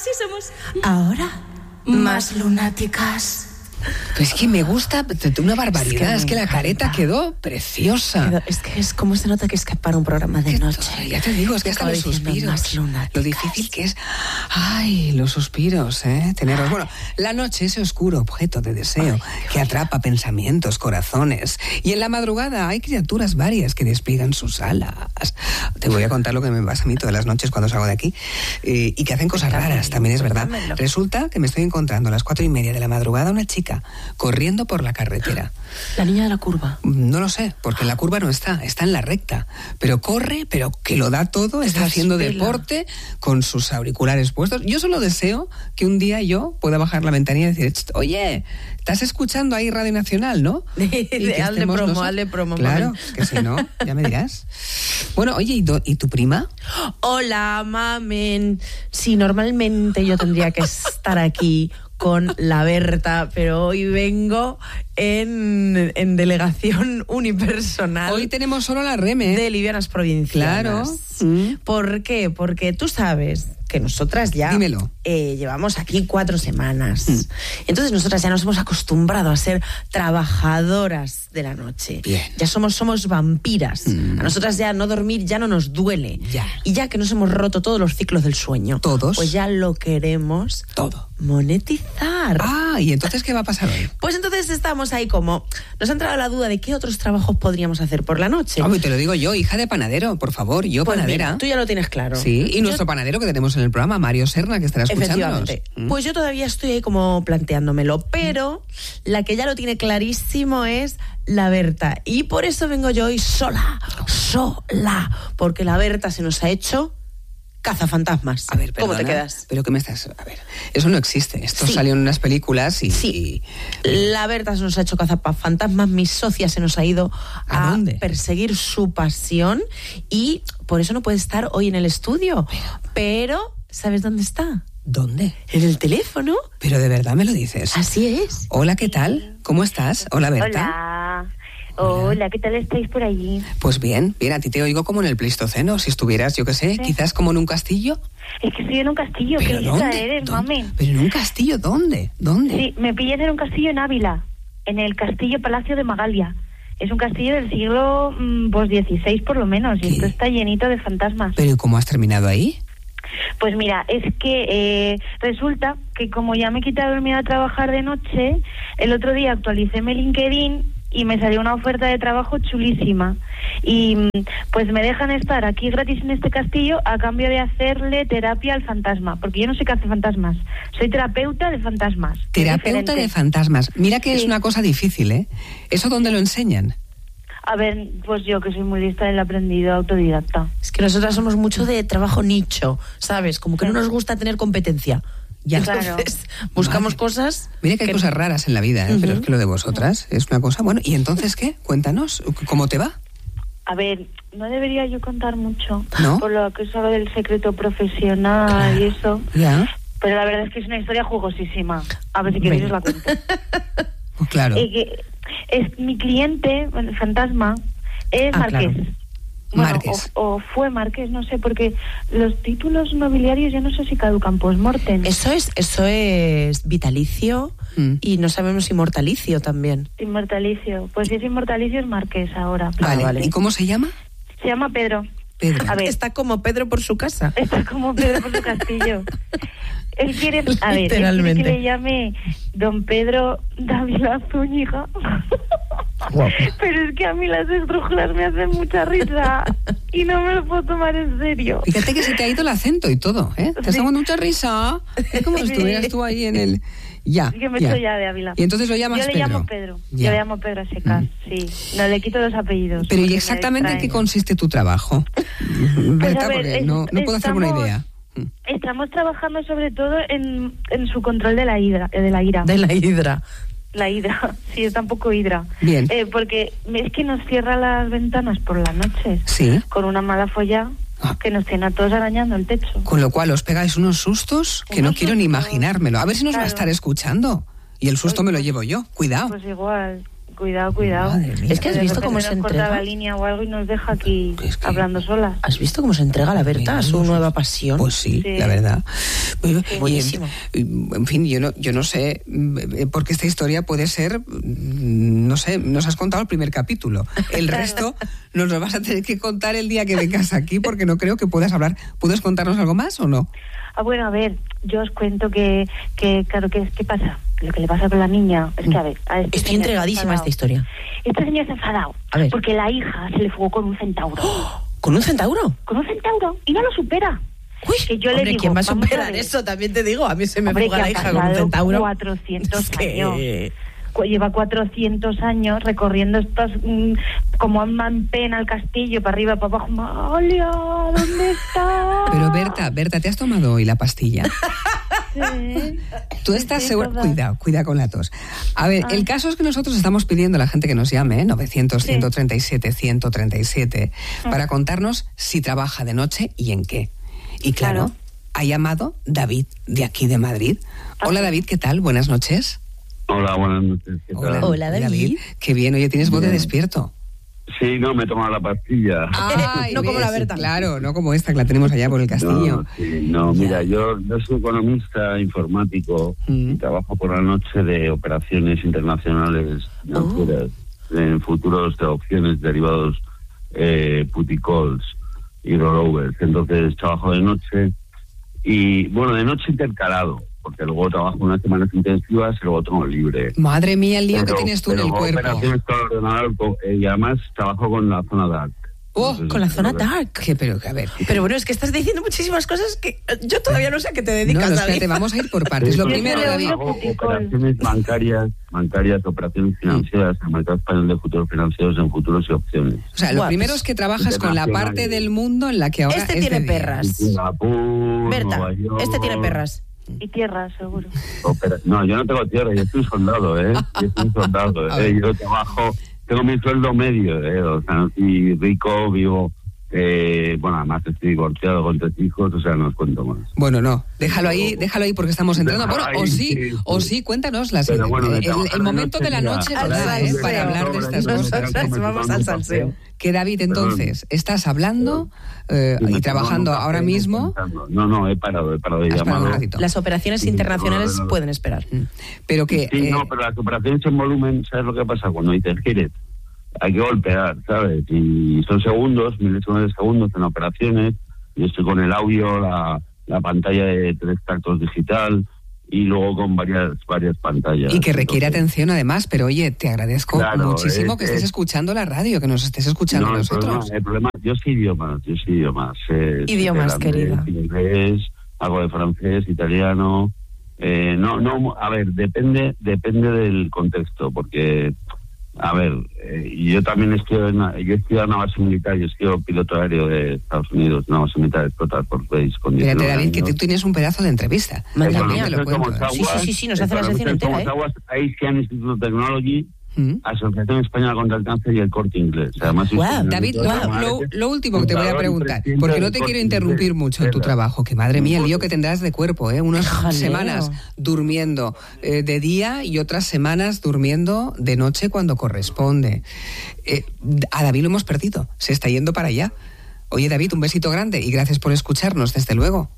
Así somos. Ahora, más lunáticas. Pues que me gusta una barbaridad. Es que la careta quedó preciosa. Es que es como se nota que es que para un programa de noche. Ya te digo, es que hasta los suspiros. Lo difícil que es. Ay, los suspiros, tenerlos. Bueno, la noche, ese oscuro objeto de deseo que atrapa pensamientos, corazones. Y en la madrugada hay criaturas varias que despliegan sus alas. Te voy a contar lo que me pasa a mí todas las noches cuando salgo de aquí. Y que hacen cosas raras, también es verdad. Resulta que me estoy encontrando a las 4:30 de la madrugada una chica corriendo por la carretera. ¿La niña de la curva? No lo sé, porque en la curva no está en la recta. Pero corre, pero que lo da todo, está haciendo deporte con sus auriculares puestos. Yo solo deseo que un día yo pueda bajar la ventanilla y decir, oye, estás escuchando ahí Radio Nacional, ¿no? Hazle promo. Claro, que si no, ya me dirás. Bueno, oye, ¿y tu prima? Hola, mamen. Sí, normalmente yo tendría que estar aquí con la Berta, pero hoy vengo en delegación unipersonal. Hoy tenemos solo la Reme de Livianas Provincianas. Claro. ¿Por qué? Porque tú sabes que nosotras ya llevamos aquí 4 semanas. Entonces nosotras ya nos hemos acostumbrado a ser trabajadoras de la noche. Bien. Ya somos vampiras. A nosotras ya no dormir ya no nos duele. Ya. Y ya que nos hemos roto todos los ciclos del sueño, todos, pues ya lo queremos todo monetizar. ¿Y entonces qué va a pasar hoy? Pues entonces estamos ahí como... Nos ha entrado la duda de qué otros trabajos podríamos hacer por la noche. Te lo digo yo, hija de panadero, por favor, yo pues panadera. Mira, tú ya lo tienes claro. Sí, y nuestro panadero que tenemos en el programa, Mario Serna, que estará escuchándonos. Efectivamente. Pues yo todavía estoy ahí como planteándomelo, pero la que ya lo tiene clarísimo es la Berta. Y por eso vengo yo hoy sola, porque la Berta se nos ha hecho... cazafantasmas. A ver, perdona, ¿cómo te quedas? ¿Pero qué me estás...? A ver, eso no existe. Esto salió en unas películas y... Sí. La Berta se nos ha hecho cazafantasmas, mi socia se nos ha ido a perseguir su pasión y por eso no puede estar hoy en el estudio. Pero, ¿sabes dónde está? ¿Dónde? En el teléfono. ¿Pero de verdad me lo dices? Así es. Hola, ¿qué tal? ¿Cómo estás? Hola, Berta. Hola, ¿qué tal estáis por allí? Pues bien, a ti te oigo como en el Pleistoceno, si estuvieras, yo qué sé, quizás como en un castillo. Es que estoy en un castillo, ¿qué lista eres, mami? ¿Pero en un castillo dónde? Sí, me pillas en un castillo en Ávila, en el castillo Palacio de Magalia. Es un castillo del siglo XVI por lo menos, y esto está llenito de fantasmas. ¿Pero cómo has terminado ahí? Pues mira, es que resulta que como ya me he quitado el miedo a trabajar de noche, el otro día actualicé mi LinkedIn y me salió una oferta de trabajo chulísima y pues me dejan estar aquí gratis en este castillo a cambio de hacerle terapia al fantasma, porque yo no sé qué hace fantasmas, soy terapeuta de fantasmas. Terapeuta de fantasmas, mira que es una cosa difícil, ¿eh? ¿Eso dónde lo enseñan? A ver, pues yo que soy muy lista del aprendido autodidacta. Es que nosotras somos mucho de trabajo nicho, ¿sabes? Como que no nos gusta tener competencia. Ya, entonces buscamos cosas... Mira que hay cosas raras en la vida, pero es que lo de vosotras es una cosa... Bueno, ¿y entonces qué? Cuéntanos, ¿cómo te va? A ver, no debería yo contar mucho, ¿no? Por lo que es algo del secreto profesional y eso. Ya. Pero la verdad es que es una historia jugosísima. A ver si queréis os la cuento. Pues claro. Es mi cliente, el fantasma, es Marqués. Claro. Bueno, Márquez. o fue Márquez, no sé, porque los títulos nobiliarios ya no sé si caducan post-mortem. Eso es vitalicio y no sabemos si mortalicio también. Inmortalicio. Pues si es inmortalicio es Márquez ahora. Vale. ¿Y cómo se llama? Se llama Pedro. Pedro. A ver. Está como Pedro por su casa. Está como Pedro por su castillo. Él quiere, él quiere que le llame Don Pedro Dávila Zúñiga. Wow. Pero es que a mí las estrújulas me hacen mucha risa y no me lo puedo tomar en serio. Fíjate que se te ha ido el acento y todo, ¿eh? Te está dando mucha risa. Es como si estuvieras tú ahí en el... Ya, que me estoy ya de Ávila. Y entonces lo llamas Pedro. Yo le llamo Pedro. Ya. Yo le llamo Pedro a secas, sí. No le quito los apellidos. Pero ¿y exactamente en qué consiste tu trabajo? Berta, porque no puedo hacerme una idea. Estamos trabajando sobre todo en su control de la hidra. De la hidra. La hidra, sí, está un poco hidra. Bien. Porque es que nos cierra las ventanas por la noche. Sí. Con una mala folla que nos tiene a todos arañando el techo. Con lo cual os pegáis unos sustos que no quiero ni imaginármelo. A ver si nos va a estar escuchando. Y el susto me lo llevo yo. Cuidado. Pues igual. Cuidado. Es que has visto cómo se entrega. entrega La línea o algo y nos deja aquí hablando solas. ¿Has visto cómo se entrega la Berta a su nueva pasión? Pues sí, la verdad. Buenísimo. En fin, yo no sé, porque esta historia puede ser, no sé, nos has contado el primer capítulo. El resto nos lo vas a tener que contar el día que vengas aquí, porque no creo que puedas hablar. ¿Puedes contarnos algo más o no? Bueno, a ver, yo os cuento que claro, ¿qué pasa? Lo que le pasa con la niña es que, a ver... Estoy entregadísima a esta historia. Este señor se ha enfadado porque la hija se le fugó con un centauro. ¡Oh! ¿Con un centauro? Con un centauro, y no lo supera. Uy, que yo hombre, le digo, ¿quién va a superar eso? También te digo, a mí se me fuga la hija con un centauro. 400 años. Lleva 400 años recorriendo estas, como en pena al castillo, para arriba, para abajo. Amalia, ¿dónde está? Pero Berta, ¿te has tomado hoy la pastilla? Sí. Tú estás segura. Cuida con la tos. A ver, el caso es que nosotros estamos pidiendo a la gente que nos llame, 900-137-137, para contarnos si trabaja de noche y en qué. Y claro, ha llamado David, de aquí de Madrid. Hola David, ¿qué tal? Buenas noches. Hola, buenas noches. ¿Qué tal? Hola, David. Qué bien, oye, tienes voz de despierto. Sí, no, me he tomado la pastilla. Ay, no como la Berta. Claro, no como esta que la tenemos allá por el castillo. Mira, yo soy economista informático y trabajo por la noche de operaciones internacionales financieras en futuros de opciones, derivados, put y calls y rollovers. Entonces trabajo de noche y, bueno, de noche intercalado, porque luego trabajo unas semanas intensivas y luego tengo libre. Madre mía, el lío que tienes tú en el cuerpo. Operaciones con el ordenador y además trabajo con la zona dark. Con la zona dark. Pero bueno, es que estás diciendo muchísimas cosas que yo todavía no sé a qué te dedicas, David. Espérate, vamos a ir por partes. Lo primero, David. Operaciones bancarias, operaciones financieras, el mercado español de futuros financieros en futuros y opciones. O sea, lo primero es que trabajas con la parte del mundo en la que ahora Este tiene perras. Singapur, Berta, Nueva York. este tiene perras. Y tierra, seguro. No, yo no tengo tierra, yo soy soldado, Yo soy soldado, Yo trabajo, tengo mi sueldo medio, O sea, no soy rico, vivo... además estoy divorciado con 3 hijos, o sea, no os cuento más. Bueno, no, déjalo ahí porque estamos entrando. Bueno, o sí, cuéntanos el momento de la noche para hablar de estas cosas. Vamos al salseo. Que David, entonces, estás hablando y trabajando ahora mismo. No, he parado de llamar. Las operaciones internacionales pueden esperar. Pero que... pero las operaciones en volumen, ¿sabes lo que pasa? Cuando interfieres, hay que golpear, ¿sabes? Y son segundos, milésimas de segundos en operaciones. Yo estoy con el audio, la pantalla de 3 tactos digital y luego con varias pantallas. Y que requiere atención además, pero oye, te agradezco muchísimo que estés escuchando la radio, que nos estés escuchando nosotros. El problema, yo sí idiomas. Idiomas, querida. Inglés, algo de francés, italiano. A ver, depende del contexto, porque... A ver, yo también estudio en una base militar, yo soy piloto aéreo de Estados Unidos, una base militar explotada por Base con 19 Espérate, David, años. que tú tienes un pedazo de entrevista. Madre mía, lo cuento. Sí, nos hace la sección entera, ISCAN Institute of Technology, Asociación Española contra el Cáncer y el Corte Inglés. Además, David, lo último que te voy a preguntar, porque no te quiero interrumpir mucho en tu trabajo, que madre mía, el lío que tendrás de cuerpo, unas semanas durmiendo de día y otras semanas durmiendo de noche cuando corresponde. A David lo hemos perdido, se está yendo para allá. Oye, David, un besito grande y gracias por escucharnos, desde luego.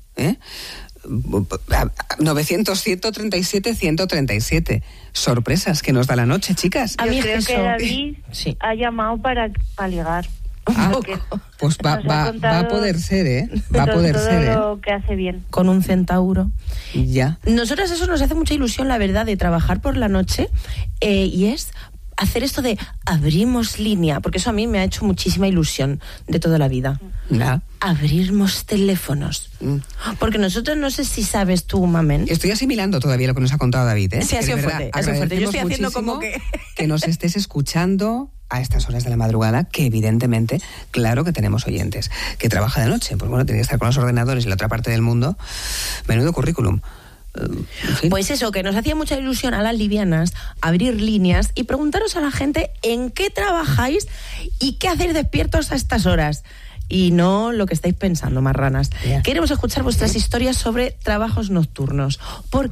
900-137-137. Sorpresas que nos da la noche, chicas. Yo creo que David ha llamado para ligar. Pues va a poder ser, Va a poder ser, lo que hace bien. Con un centauro. Ya. Nosotras eso nos hace mucha ilusión, la verdad, de trabajar por la noche, y es hacer esto de abrimos línea, porque eso a mí me ha hecho muchísima ilusión de toda la vida. Abrimos teléfonos. Porque nosotros, no sé si sabes tú, Mamen. Estoy asimilando todavía lo que nos ha contado David, Sí, ha sido fuerte. Yo estoy haciendo como que nos estés escuchando a estas horas de la madrugada, que evidentemente, claro que tenemos oyentes. Que trabaja de noche, pues bueno, tiene que estar con los ordenadores en la otra parte del mundo. Menudo currículum. En fin. Pues eso, que nos hacía mucha ilusión a las livianas abrir líneas y preguntaros a la gente en qué trabajáis y qué hacéis despiertos a estas horas. Y no lo que estáis pensando, marranas. Queremos escuchar vuestras historias sobre trabajos nocturnos, porque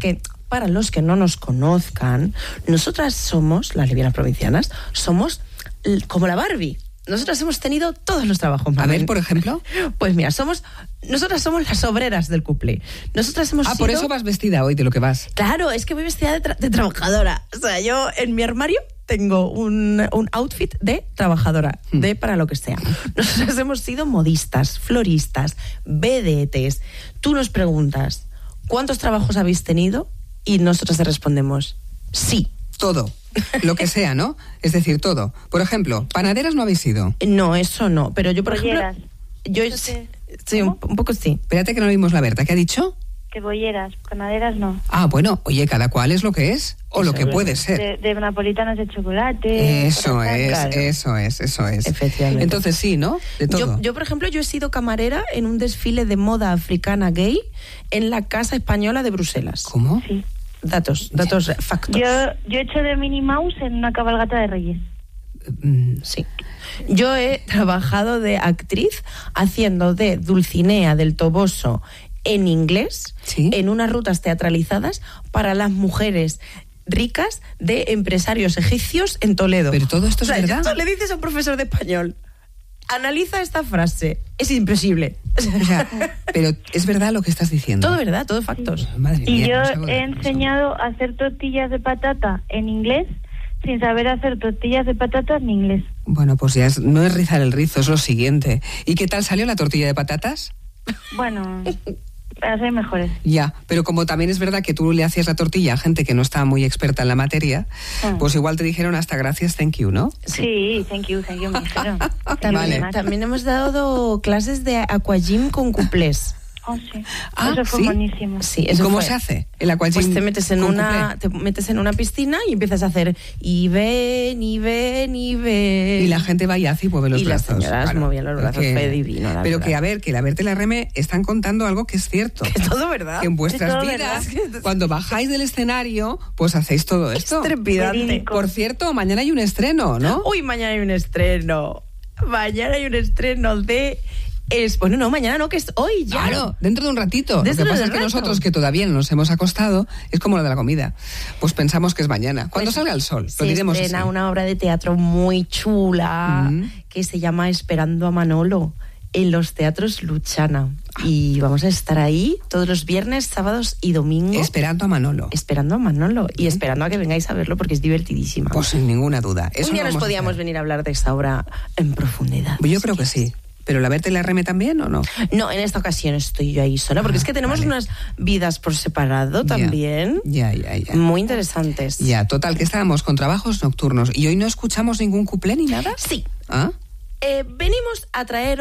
para los que no nos conozcan, nosotras somos, las lesbianas provincianas, somos como la Barbie. Nosotras hemos tenido todos los trabajos. A ver, por ejemplo. Pues mira, nosotras somos las obreras del cuplé. Nosotras hemos sido... por eso vas vestida hoy, de lo que vas. Claro, es que voy vestida de trabajadora. O sea, yo en mi armario tengo un outfit de trabajadora, de para lo que sea. Nosotras hemos sido modistas, floristas, vedetes. Tú nos preguntas, ¿cuántos trabajos habéis tenido? Y nosotros te respondemos, sí. Todo. Lo que sea, ¿no? Es decir, todo. Por ejemplo, panaderas no habéis sido. No, eso no. Pero yo, por bolleras. ejemplo... Sí, un poco sí. Espérate que no oímos la Berta. ¿Qué ha dicho? Que bolleras, panaderas no. Bueno, oye, cada cual es lo que es o lo que puede ser. De napolitanos de chocolate. Eso es, claro. eso es. Efectivamente. Entonces sí, ¿no? De todo. Yo, por ejemplo, yo he sido camarera en un desfile de moda africana gay en la Casa Española de Bruselas. ¿Cómo? Sí. Datos, factos. Yo he hecho de Minnie Mouse en una cabalgata de Reyes. Sí. Yo he trabajado de actriz haciendo de Dulcinea del Toboso en inglés, ¿sí? En unas rutas teatralizadas para las mujeres ricas de empresarios egipcios en Toledo. Pero todo esto es verdad. Esto le dices a un profesor de español, analiza esta frase, es imposible. O sea, pero es verdad lo que estás diciendo. Todo verdad, todo factos. Madre Y mía, yo he enseñado a hacer tortillas de patata en inglés sin saber hacer tortillas de patatas en inglés. Bueno, pues ya no es rizar el rizo, es lo siguiente. ¿Y qué tal salió la tortilla de patatas? Bueno, las hay mejores. Ya, pero como también es verdad que tú le hacías la tortilla a gente que no está muy experta en la materia, pues igual te dijeron hasta gracias, thank you, ¿no? Sí, thank you, me dijeron. También hemos dado clases de aquagym con cuplés. Oh, sí. Eso fue ¿sí? buenísimo. Sí, ¿Y eso cómo fue. se hace el aquagym? Pues te metes en con una piscina y empiezas a hacer y ven. Y la gente va y hace y mueve los brazos. Y las señoras movían los brazos, fue divino. Pero que a ver, que la Berta y la Reme están contando algo que es cierto. Que es todo verdad. Que en vuestras todo vidas, verdad. cuando bajáis del escenario, pues hacéis todo esto. Es trepidante. Verídico. Por cierto, mañana hay un estreno, ¿no? Uy, mañana hay un estreno. Bueno, no, mañana no, que es hoy ya. Claro, dentro de un ratito. Dentro Lo que pasa de es que rato. nosotros, que todavía no nos hemos acostado, es como lo de la comida. Pues pensamos que es mañana. Cuando salga el sol, lo diremos Se estrena así. una obra de teatro muy chula que se llama Esperando a Manolo en los teatros Luchana. Y vamos a estar ahí todos los viernes, sábados y domingos. Esperando a Manolo. Esperando a Manolo y esperando a que vengáis a verlo porque es divertidísima. Pues sin ninguna duda. Eso un día lo nos vamos a podíamos hacer. venir a hablar de esa obra en profundidad. Yo creo que sí. ¿Pero la Berta y la Reme también o no? No, en esta ocasión estoy yo ahí sola, porque es que tenemos unas vidas por separado también. Ya. Muy interesantes. Ya, total, que estábamos con trabajos nocturnos y hoy no escuchamos ningún cuplé ni nada. Sí. ¿Ah? Venimos a traer